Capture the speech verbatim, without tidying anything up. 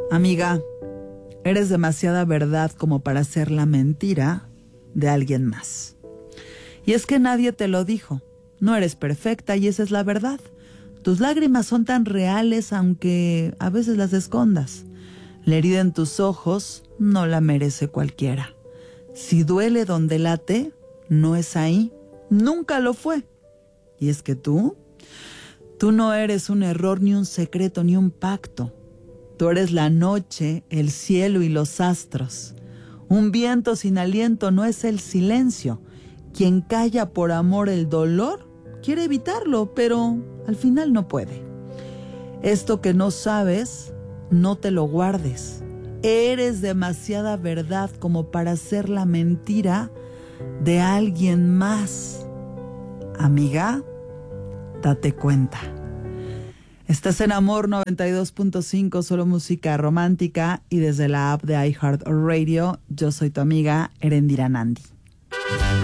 Amiga, eres demasiada verdad como para ser la mentira de alguien más. Y es que nadie te lo dijo. No eres perfecta y esa es la verdad. Tus lágrimas son tan reales aunque a veces las escondas. La herida en tus ojos no la merece cualquiera. Si duele donde late, no es ahí. Nunca lo fue. Y es que tú, tú no eres un error, ni un secreto, ni un pacto. Tú eres la noche, el cielo y los astros. Un viento sin aliento no es el silencio. Quien calla por amor el dolor, quiere evitarlo, pero al final no puede. Esto que no sabes, no te lo guardes. Eres demasiada verdad como para ser la mentira de alguien más. Amiga, date cuenta. Estás en Amor noventa y dos punto cinco, solo música romántica, y desde la app de iHeartRadio, yo soy tu amiga Erendira Nandi.